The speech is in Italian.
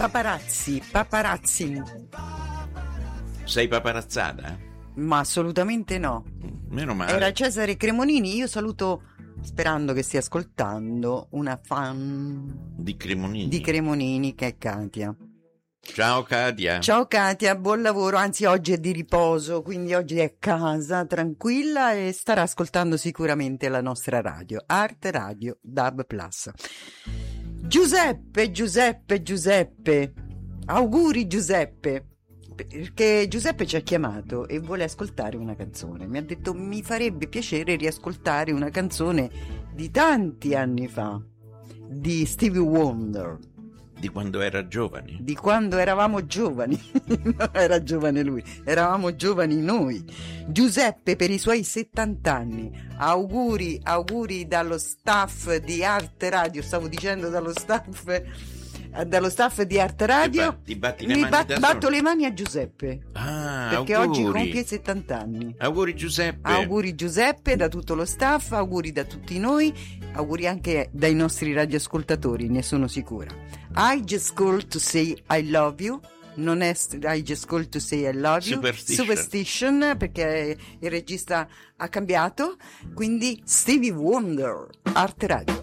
Paparazzi. Sei paparazzata? Ma assolutamente no. Meno male. Era Cesare Cremonini. Io saluto, sperando che stia ascoltando, una fan Di Cremonini. di Cremonini, che è Katia. Ciao Katia. Ciao Katia, buon lavoro. Anzi, oggi è di riposo, quindi oggi è a casa, tranquilla, e starà ascoltando sicuramente la nostra radio, Arte Radio DAB+. Giuseppe. Auguri Giuseppe. Perché Giuseppe ci ha chiamato e vuole ascoltare una canzone. Mi ha detto: mi farebbe piacere riascoltare una canzone di tanti anni fa, di Stevie Wonder. Di quando era giovane? Di quando eravamo giovani. Non era giovane lui, eravamo giovani noi. Giuseppe per i suoi 70 anni. Auguri dallo staff di Arte Radio. Stavo dicendo dallo staff di Arte Radio. Ti batti le mani da batto solo? le mani a Giuseppe, perché auguri. oggi compie 70 anni. Auguri Giuseppe. Auguri Giuseppe da tutto lo staff, auguri da tutti noi, auguri anche dai nostri radioascoltatori, ne sono sicura. I just called to say I love you. Non è I just called to say I love you. Superstition, perché il regista ha cambiato. Quindi Stevie Wonder, Arte Radio.